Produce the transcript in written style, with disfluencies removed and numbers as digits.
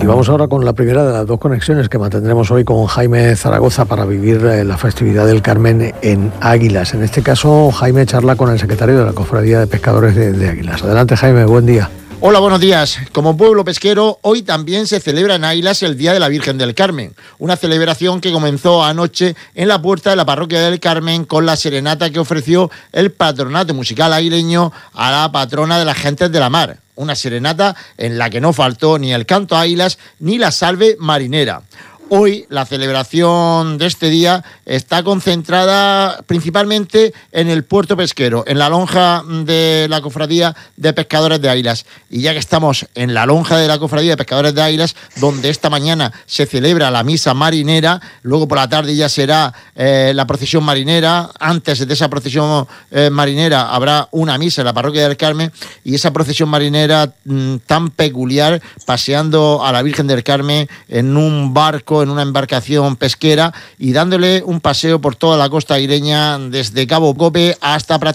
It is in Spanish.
Y vamos ahora con la primera de las dos conexiones que mantendremos hoy con Jaime Zaragoza para vivir la festividad del Carmen en Águilas. En este caso, Jaime charla con el secretario de la Cofradía de Pescadores de Águilas. Adelante, Jaime, buen día. Hola, buenos días. Como pueblo pesquero, hoy también se celebra en Águilas el Día de la Virgen del Carmen, una celebración que comenzó anoche en la puerta de la Parroquia del Carmen con la serenata que ofreció el Patronato Musical Aguileño a la patrona de las gentes de la mar. Una serenata en la que no faltó ni el canto a Águilas ni la salve marinera. Hoy la celebración de este día está concentrada principalmente en el puerto pesquero, en la lonja de la Cofradía de Pescadores de Águilas. Y ya que estamos en la lonja de la Cofradía de Pescadores de Águilas, donde esta mañana se celebra la misa marinera, luego por la tarde ya será la procesión marinera. Antes de esa procesión marinera habrá una misa en la Parroquia del Carmen, y esa procesión marinera tan peculiar, paseando a la Virgen del Carmen en un barco, en una embarcación pesquera, y dándole un paseo por toda la costa aguileña desde Cabo Cope hasta